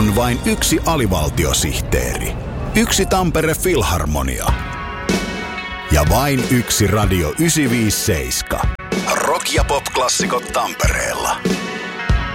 on vain yksi alivaltiosihteeri, yksi Tampere Filharmonia ja vain yksi Radio 957. Rock- ja pop-klassikot Tampereella.